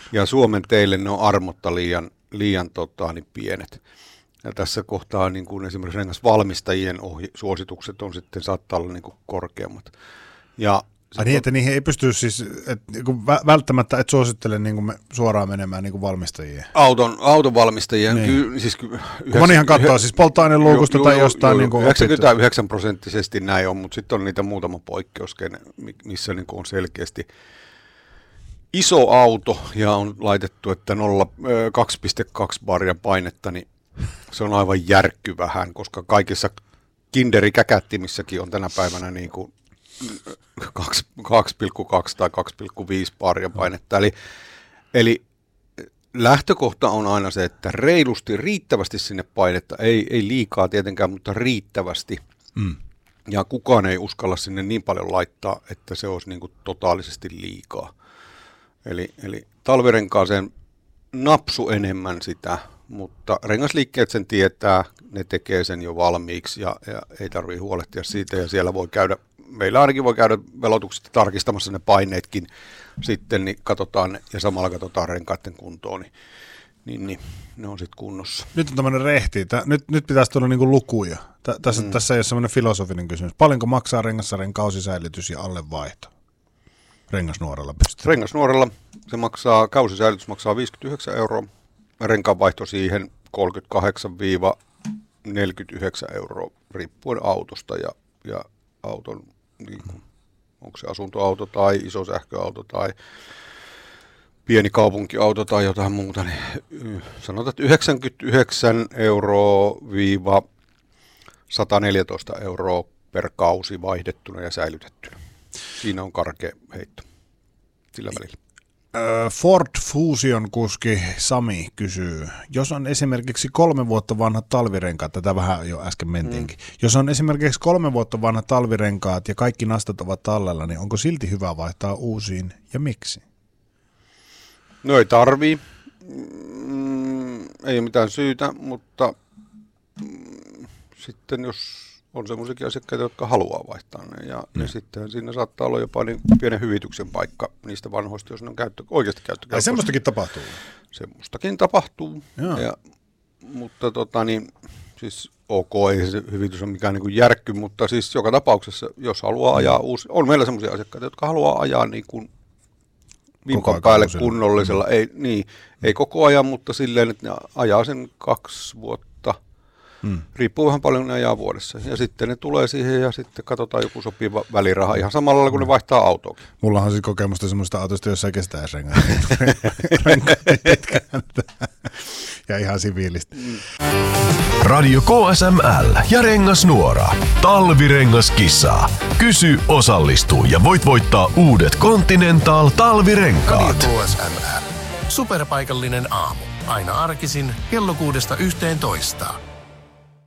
Ja Suomen teille ne on armotta liian pienet. Ja tässä kohtaa niin kuin esimerkiksi rengasvalmistajien suositukset on sitten saattaa olla niin kuin korkeammat. Ja niin, että niihin ei pysty siis, välttämättä et suosittele niin kuin suoraan menemään niin kuin valmistajien. Auton valmistajien. Niin. Kun monihan katsoo siis polttoaineluukusta tai jostain. Niin 99% näin on, mutta sitten on niitä muutama poikkeus, missä niin kuin on selkeästi iso auto ja on laitettu, että 2,2 baria painetta, niin se on aivan järkkyvähän, koska kaikissa kinderikäkättimissäkin on tänä päivänä niin kuin 2,2 tai 2,5 baria painetta. Eli lähtökohta on aina se, että reilusti, riittävästi sinne painetta, ei liikaa tietenkään, mutta riittävästi. Ja kukaan ei uskalla sinne niin paljon laittaa, että se olisi niin kuin totaalisesti liikaa. Eli talvirenkaaseen napsu enemmän sitä, mutta rengasliikkeet sen tietää, ne tekee sen jo valmiiksi ja ei tarvitse huolehtia siitä ja siellä voi käydä, meillä ainakin voi käydä velotuksesta tarkistamassa ne paineetkin sitten, niin katsotaan ja samalla katsotaan renkaiden kuntoon, niin ne on sitten kunnossa. Nyt on tämmöinen rehti, nyt pitäisi tulla niinku lukuja, tässä ei ole semmoinen filosofinen kysymys, paljonko maksaa rengassarjan kausisäilytys ja allevaihto? Rengasnuoralla pystyy. Rengasnuoralla se maksaa, kausisäilytys maksaa 59 €, renkaanvaihto siihen 38-49 € riippuen autosta ja auton, niin kuin, onko se asuntoauto tai iso sähköauto tai pieni kaupunkiauto tai jotain muuta, niin sanotaan, että 99 € - 114 € per kausi vaihdettuna ja säilytettynä. Siinä on karkea heitto sillä välillä. Ford Fusion-kuski Sami kysyy, jos on esimerkiksi 3 vuotta vanhat talvirenkaat, tätä vähän jo äsken mentiinkin, jos on esimerkiksi 3 vuotta vanhat talvirenkaat ja kaikki nastat ovat tallella, niin onko silti hyvä vaihtaa uusiin ja miksi? No ei tarvii, ei ole mitään syytä, mutta sitten jos on semmoisiakin asiakkaita, jotka haluaa vaihtaa ne, ja sitten siinä saattaa olla jopa niin pienen hyvityksen paikka niistä vanhoista, jos ne on oikeasti käyttökelpoisia. Ai semmoistakin tapahtuu? Semmoistakin tapahtuu, mutta siis ok, ei se hyvitys ole mikään niin kuin järkky, mutta siis joka tapauksessa, jos haluaa ajaa uusi, on meillä semmoisia asiakkaita, jotka haluaa ajaa niin kuin vimpan päälle kunnollisella, ei koko ajan, mutta silleen, että ne ajaa sen 2 vuotta. Riippuu vähän paljon ne ajaa vuodessa. Ja sitten ne tulee siihen ja sitten katsotaan joku sopiva väliraha ihan samalla lailla, kun ne vaihtaa autoakin. Mulla on siis kokemusta semmoista autosta, jossa ei kestä edes ja ihan siviilistä. Radio KSML ja Rengasnuora. Talvirengaskissa. Kysy, osallistu ja voit voittaa uudet Continental talvirenkaat. Radio KSML. Superpaikallinen aamu. Aina arkisin kello 6–11.